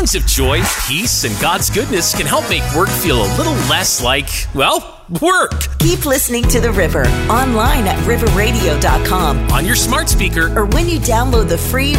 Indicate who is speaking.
Speaker 1: songs of joy, peace, and God's goodness can help make work feel a little less like, well, work.
Speaker 2: Keep listening to The River online at riverradio.com
Speaker 1: on your smart speaker
Speaker 2: or when you download the free